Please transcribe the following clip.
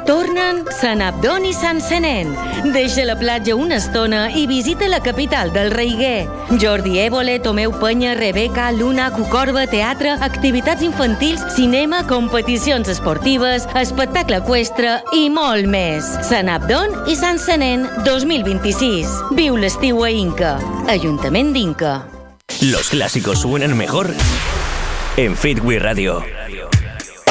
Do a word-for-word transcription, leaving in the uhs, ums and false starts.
Tornen Sant Abdon i Sant Senén. Deixa la platja una estona i visita la capital del Reiguer. Jordi Évole, Tomeu Penya, Rebeca, Luna, Cucorba, teatre, activitats infantils, cinema, competicions esportives, espectacle eqüestre i molt més. Sant Abdon i Sant Senén dos mil vint-i-sis. Viu l'estiu a Inca. Ajuntament d'Inca. Los clásicos suenan mejor en Fitwi Radio.